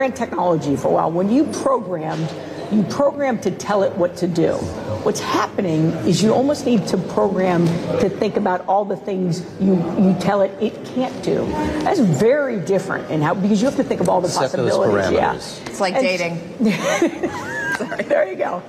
technology for a while, when you programmed to tell it what to do. What's happening is you almost need to program to think about all the things you tell it can't do. That's very different in how, because you have to think of all the possibilities. Yeah. It's like dating. Sorry. There you go.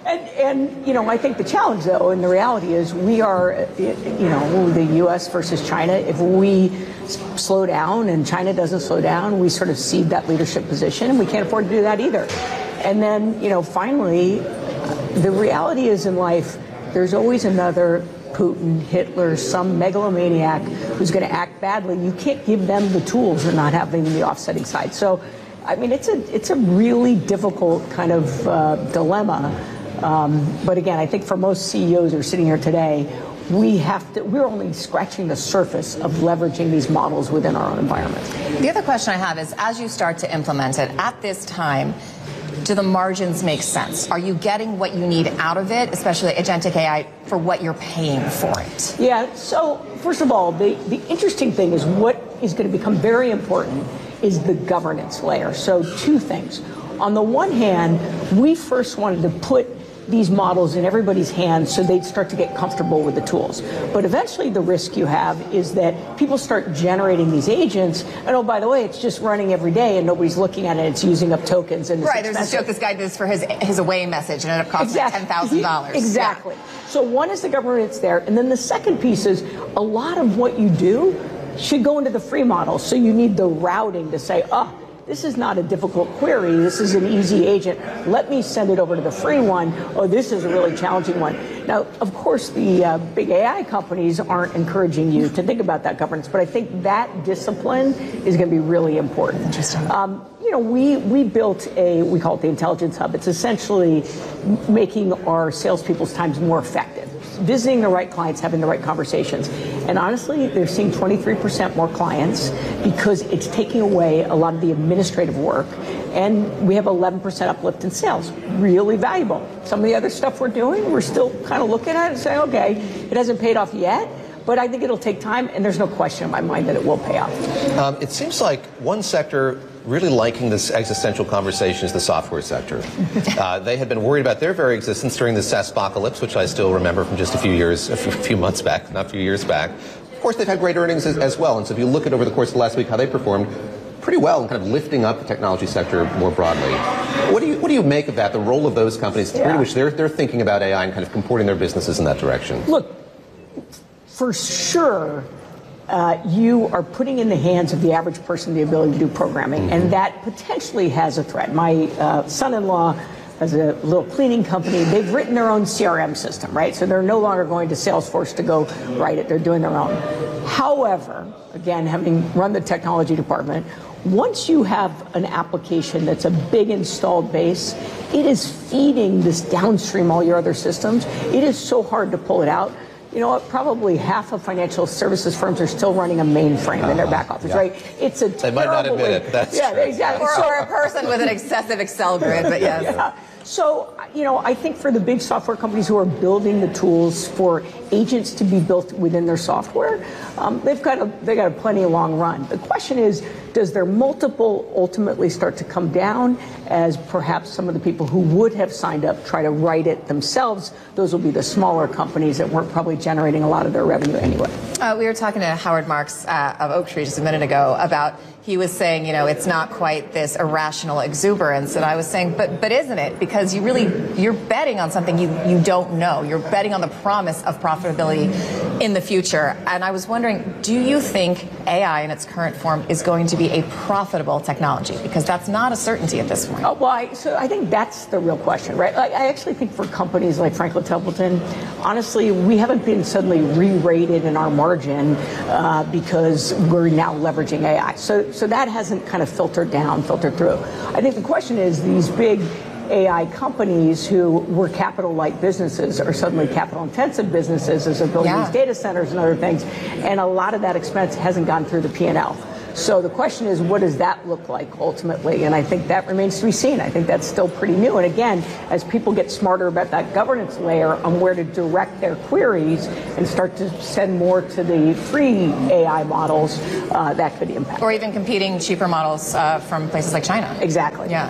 And you know, I think the challenge, though, and the reality is we are, you know, the U.S. versus China. If we slow down and China doesn't slow down, we sort of cede that leadership position, and we can't afford to do that either. And then, you know, finally, the reality is in life, there's always another Putin, Hitler, some megalomaniac who's going to act badly. You can't give them the tools and not having the offsetting side. So, I mean, it's a really difficult kind of dilemma. But again, I think for most CEOs who are sitting here today, we're only scratching the surface of leveraging these models within our own environment. The other question I have is, as you start to implement it at this time, do the margins make sense? Are you getting what you need out of it, especially agentic AI, for what you're paying for it? Yeah, so first of all, the interesting thing is what is going to become very important is the governance layer. So two things. On the one hand, we first wanted to put these models in everybody's hands so they'd start to get comfortable with the tools. But eventually the risk you have is that people start generating these agents, and oh, by the way, it's just running every day and nobody's looking at it, it's using up tokens. And right, there's this joke, this guy did this for his away message and it ended up costing $10,000. Exactly. Yeah. So one is the governance there, and then the second piece is a lot of what you do should go into the free model. So you need the routing to say, oh, this is not a difficult query. This is an easy agent. Let me send it over to the free one. Oh, this is a really challenging one. Now, of course, the big AI companies aren't encouraging you to think about that governance, but I think that discipline is going to be really important. Interesting. You know, we built we call it the Intelligence Hub. It's essentially making our salespeople's times more effective, visiting the right clients, having the right conversations. And honestly, they're seeing 23% more clients because it's taking away a lot of the administrative work. And we have 11% uplift in sales. Really valuable. Some of the other stuff we're doing, we're still kind of looking at it and saying, okay, it hasn't paid off yet, but I think it'll take time, and there's no question in my mind that it will pay off. It seems like one sector really liking this existential conversation is the software sector. They had been worried about their very existence during the SaaS-pocalypse, which I still remember from just a few months back, not a few years back. Of course, they've had great earnings as well, and so if you look at over the course of the last week how they performed, pretty well in kind of lifting up the technology sector more broadly. What do you make of that, the role of those companies, the degree to which they're thinking about AI and kind of comporting their businesses in that direction? Look, for sure, you are putting in the hands of the average person the ability to do programming, and that potentially has a threat. My son-in-law has a little cleaning company. They've written their own CRM system, right? So they're no longer going to Salesforce to go write it. They're doing their own. However, again, having run the technology department, once you have an application that's a big installed base, it is feeding this downstream all your other systems. It is so hard to pull it out. You know what? Probably half of financial services firms are still running a mainframe in their back office, right? It's a They might not admit it. That's true. Exactly. Or a person with an excessive Excel grid, but yes. Yeah. So, you know, I think for the big software companies who are building the tools for agents to be built within their software, they've got a plenty long run. The question is, does their multiple ultimately start to come down as perhaps some of the people who would have signed up try to write it themselves? Those will be the smaller companies that weren't probably generating a lot of their revenue anyway. We were talking to Howard Marks of Oaktree just a minute ago about, he was saying, you know, it's not quite this irrational exuberance. And I was saying, but isn't it? Because you're betting on something you don't know. You're betting on the promise of profitability in the future. And I was wondering, do you think AI in its current form is going to be a profitable technology? Because that's not a certainty at this point. So I think that's the real question, right? I actually think for companies like Franklin Templeton, honestly, we haven't been suddenly re-rated in our margin because we're now leveraging AI. So that hasn't kind of filtered through. I think the question is these big AI companies who were capital-light businesses are suddenly capital-intensive businesses as they're building these data centers and other things, and a lot of that expense hasn't gone through the P&L. So the question is, what does that look like ultimately? And I think that remains to be seen. I think that's still pretty new. And again, as people get smarter about that governance layer on where to direct their queries and start to send more to the free AI models, that could impact. Or even competing cheaper models from places like China. Exactly. Yeah.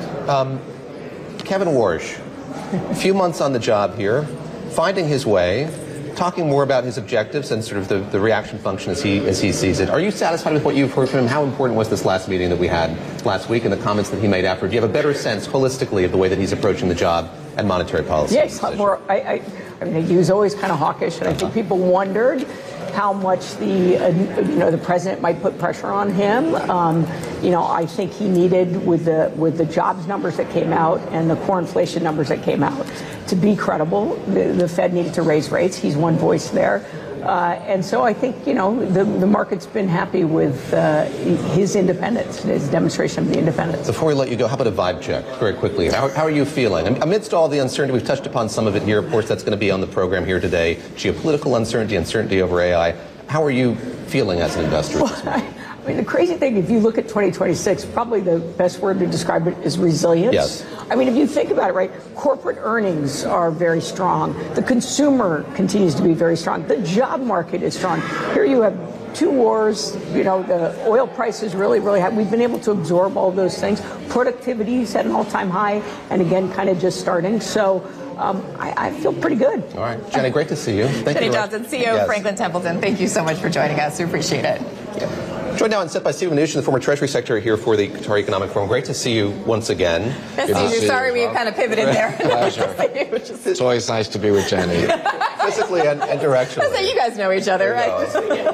Kevin Warsh, a few months on the job here, finding his way, talking more about his objectives and sort of the reaction function as he sees it. Are you satisfied with what you've heard from him? How important was this last meeting that we had last week and the comments that he made after? Do you have a better sense holistically of the way that he's approaching the job and monetary policy? Yes, more. I mean, he was always kind of hawkish, and I think people wondered how much the president might put pressure on him. I think he needed, with the jobs numbers that came out and the core inflation numbers that came out, to be credible. The Fed needed to raise rates. He's one voice there. And so I think, the market's been happy with his independence, his demonstration of the independence. Before we let you go, how about a vibe check very quickly? How are you feeling? Amidst all the uncertainty, we've touched upon some of it here. Of course, that's going to be on the program here today. Geopolitical uncertainty over AI. How are you feeling as an investor? I mean, the crazy thing, if you look at 2026, probably the best word to describe it is resilience. Yes. I mean, if you think about it, right, corporate earnings are very strong. The consumer continues to be very strong. The job market is strong. Here you have two wars, the oil price is really, really high. We've been able to absorb all those things. Productivity is at an all-time high, and again, kind of just starting. So I feel pretty good. All right. Jenny, great to see you. Thank Jenny you. Johnson, CEO of Franklin Templeton, thank you so much for joining us. We appreciate it. Yeah. Joined now on set by Stephen Mnuchin, the former Treasury Secretary here for the Qatar Economic Forum. Great to see you once again. Sorry we kind of pivited there. Pleasure. It's always nice to be with Jenny. Physically and directionally. So you guys know each other, right?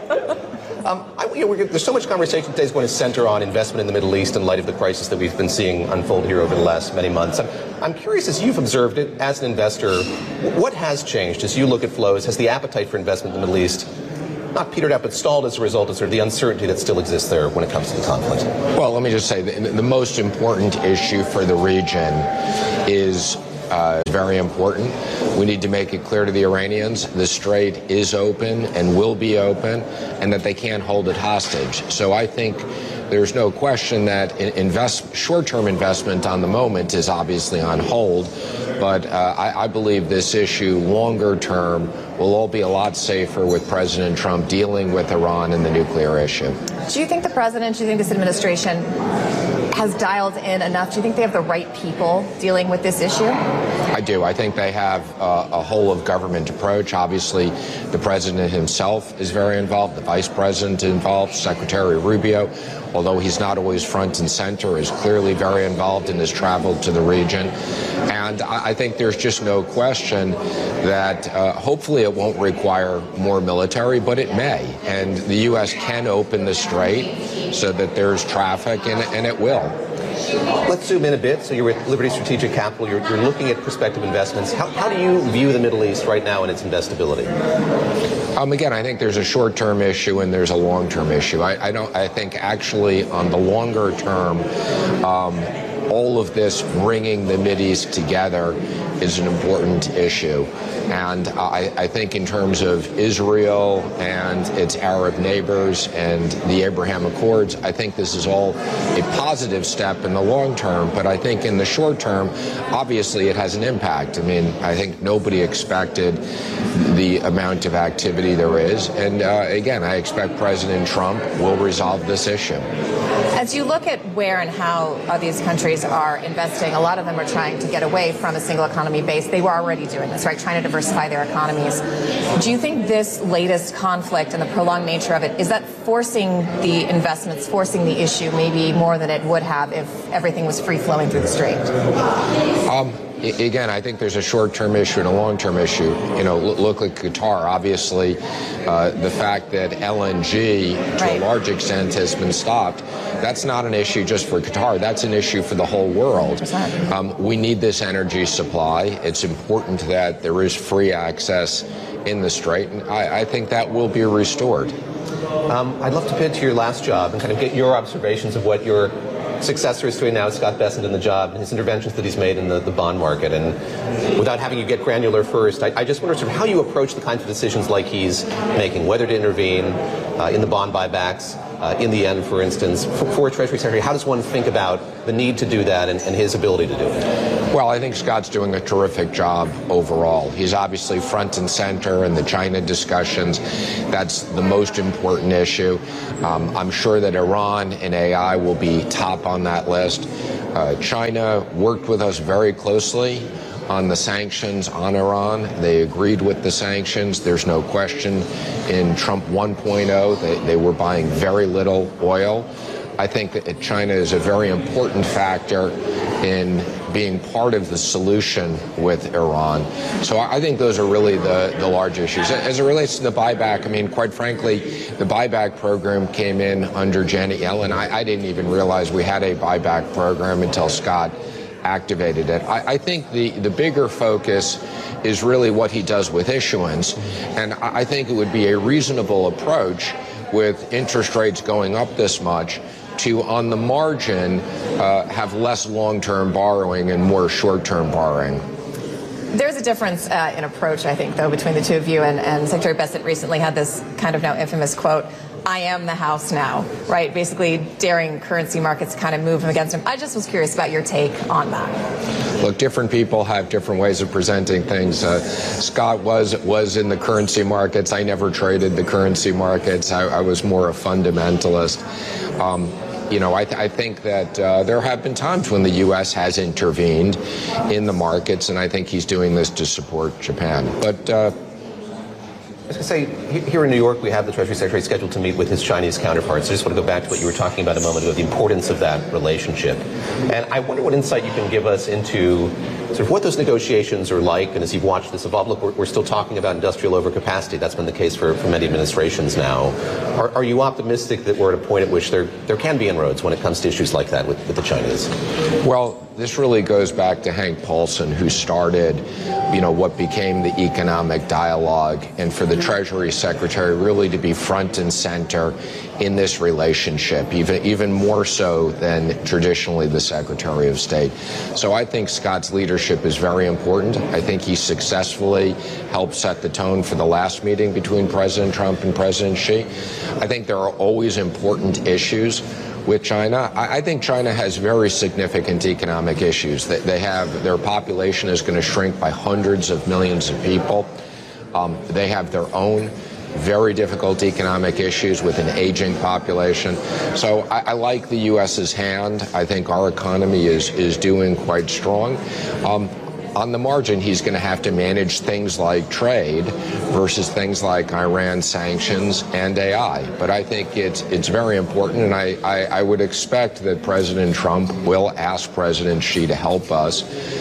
There's so much conversation today is going to center on investment in the Middle East in light of the crisis that we've been seeing unfold here over the last many months. I'm curious, as you've observed it as an investor, what has changed as you look at flows? Has the appetite for investment in the Middle East not petered out, but stalled as a result of sort of the uncertainty that still exists there when it comes to the conflict? Well, let me just say the most important issue for the region is very important. We need to make it clear to the Iranians the strait is open and will be open, and that they can't hold it hostage. So I think there's no question that short-term investment on the moment is obviously on hold, but I believe this issue, longer term, will all be a lot safer with President Trump dealing with Iran and the nuclear issue. Do you think the president, do you think this administration has dialed in enough? Do you think they have the right people dealing with this issue? I do. I think they have a whole of government approach. Obviously, the president himself is very involved, the vice president involved, Secretary Rubio, although he's not always front and center, is clearly very involved in his travel to the region. And I think there's just no question that hopefully it won't require more military, but it may. And the U.S. can open the strait so that there's traffic, and it will. Let's zoom in a bit. So you're with Liberty Strategic Capital. You're looking at prospective investments. How do you view the Middle East right now and its investability? Again, I think there's a short-term issue and there's a long-term issue. I think actually on the longer term, all of this bringing the Mideast together is an important issue. And I think in terms of Israel and its Arab neighbors and the Abraham Accords, I think this is all a positive step in the long term. But I think in the short term, obviously it has an impact. I mean, I think nobody expected the amount of activity there is. And again, I expect President Trump will resolve this issue. As you look at where and how these countries are investing, a lot of them are trying to get away from a single economy base. They were already doing this, right? Trying to diversify their economies. Do you think this latest conflict and the prolonged nature of it, is that forcing the investments, forcing the issue maybe more than it would have if everything was free flowing through the strait? Again, I think there's a short-term issue and a long-term issue. Look at Qatar. Obviously, the fact that LNG, to a large extent, has been stopped, that's not an issue just for Qatar. That's an issue for the whole world. We need this energy supply. It's important that there is free access in the strait, and I think that will be restored. I'd love to pivot to your last job and kind of get your observations of what your successor is doing now, Scott Bessent, in the job, and his interventions that he's made in the bond market. And without having you get granular first, I just wonder sort of how you approach the kinds of decisions like he's making, whether to intervene in the bond buybacks, in the end, for instance, for Treasury Secretary? How does one think about the need to do that and his ability to do it? Well, I think Scott's doing a terrific job overall. He's obviously front and center in the China discussions. That's the most important issue. I'm sure that Iran and AI will be top on that list. China worked with us very closely on the sanctions on Iran. They agreed with the sanctions. There's no question. In Trump 1.0, they were buying very little oil. I think that China is a very important factor in being part of the solution with Iran. So I think those are really the large issues. As it relates to the buyback, I mean, quite frankly, the buyback program came in under Janet Yellen. I didn't even realize we had a buyback program until Scott activated it. I think the bigger focus is really what he does with issuance. And I think it would be a reasonable approach with interest rates going up this much to, on the margin, have less long-term borrowing and more short-term borrowing. There's a difference in approach, I think, though, between the two of you. And Secretary Bessent recently had this kind of now infamous quote, "I am the House now," right? Basically daring currency markets to kind of move against him. I just was curious about your take on that. Look, different people have different ways of presenting things. Scott was in the currency markets. I never traded the currency markets. I was more a fundamentalist. You know, I think that there have been times when the U.S. has intervened in the markets, and I think he's doing this to support Japan. But I was going to say, here in New York, we have the Treasury Secretary scheduled to meet with his Chinese counterparts. I just want to go back to what you were talking about a moment ago, the importance of that relationship. And I wonder what insight you can give us into sort of what those negotiations are like, and as you've watched this evolve. Look, we're still talking about industrial overcapacity. That's been the case for many administrations now. Are you optimistic that we're at a point at which there can be inroads when it comes to issues like that with the Chinese? Well, this really goes back to Hank Paulson, who started, you know, what became the economic dialogue, and for the Treasury Secretary really to be front and center in this relationship, even more so than traditionally the Secretary of State. So I think Scott's leadership is very important. I think he successfully helped set the tone for the last meeting between President Trump and President Xi. I think there are always important issues with China. I think China has very significant economic issues. Their population is going to shrink by hundreds of millions of people. They have their own very difficult economic issues with an aging population. So I like the U.S.'s hand. I think our economy is doing quite strong. On the margin, he's going to have to manage things like trade versus things like Iran sanctions and AI. But I think it's very important, and I would expect that President Trump will ask President Xi to help us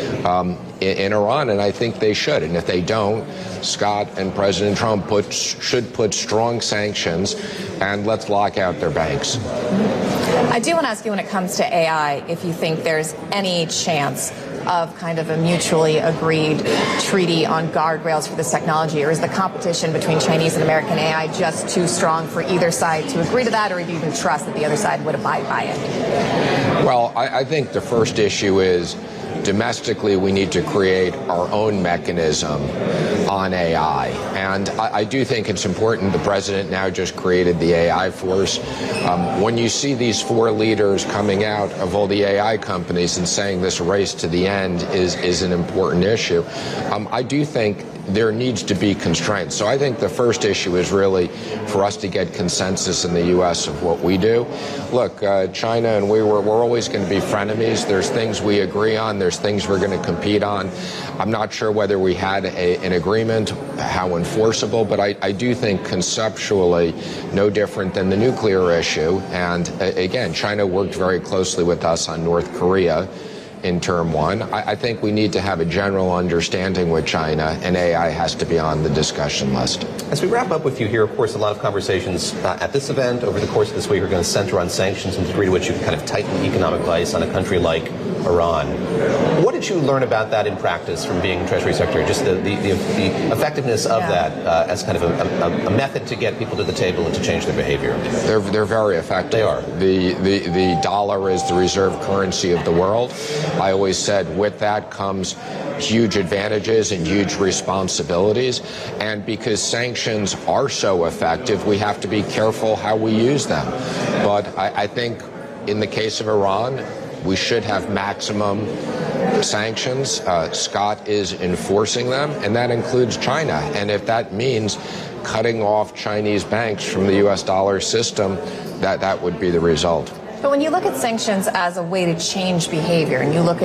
in Iran, and I think they should. And if they don't, Scott and President Trump should put strong sanctions, and let's lock out their banks. I do want to ask you, when it comes to AI, if you think there's any chance of kind of a mutually agreed treaty on guardrails for this technology, or is the competition between Chinese and American AI just too strong for either side to agree to that, or do you even trust that the other side would abide by it? Well, I think the first issue is domestically we need to create our own mechanism on AI. And I do think it's important. The president now just created the AI force. When you see these four leaders coming out of all the AI companies and saying this race to the end is an important issue, I do think there needs to be constraints. So I think the first issue is really for us to get consensus in the U.S. of what we do. Look, China and we're always going to be frenemies. There's things we agree on. There's things we're going to compete on. I'm not sure whether we had an agreement, how enforceable, but I do think conceptually no different than the nuclear issue. And again, China worked very closely with us on North Korea in term one. I think we need to have a general understanding with China, and AI has to be on the discussion list. As we wrap up with you here, of course, a lot of conversations at this event over the course of this week are going to center on sanctions and the degree to which you can kind of tighten economic vice on a country like Iran. What did you learn about that in practice from being Treasury Secretary? Just the effectiveness of that as kind of a method to get people to the table and to change their behavior. They're very effective. They are. The dollar is the reserve currency of the world. I always said with that comes huge advantages and huge responsibilities. And because sanctions are so effective, we have to be careful how we use them. But I think in the case of Iran, we should have maximum sanctions. Scott is enforcing them, and that includes China. And if that means cutting off Chinese banks from the U.S. dollar system, that would be the result. But when you look at sanctions as a way to change behavior, and you look at